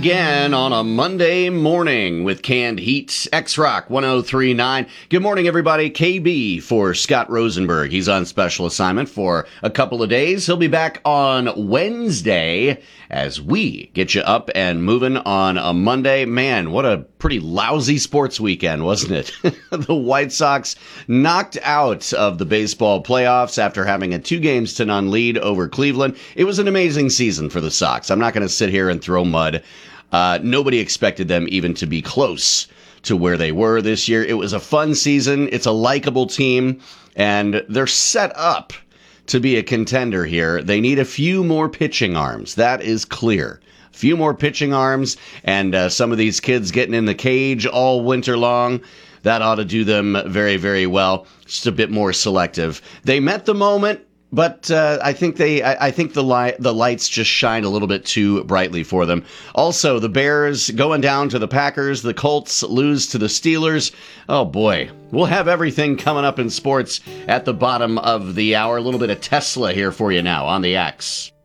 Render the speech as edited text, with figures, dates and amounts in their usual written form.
Again on a Monday morning with Canned Heat, X-Rock 1039. Good morning, everybody. KB for Scott Rosenberg. He's on special assignment for a couple of days. He'll be back on Wednesday as we get you up and moving on a Monday. Man, what a pretty lousy sports weekend, wasn't it? The White Sox knocked out of the baseball playoffs after having a 2-0 lead over Cleveland. It was an amazing season for the Sox. I'm not going to sit here and throw mud. Nobody expected them even to be close to where they were this year. It was a fun season. It's a likable team, and they're set up to be a contender here. They need a few more pitching arms. That is clear. A few more pitching arms, and some of these kids getting in the cage all winter long. That ought to do them very, very well. Just a bit more selective. They met the moment. But I think the lights just shine a little bit too brightly for them. Also, the Bears going down to the Packers. The Colts lose to the Steelers. Oh, boy. We'll have everything coming up in sports at the bottom of the hour. A little bit of Tesla here for you now on the X.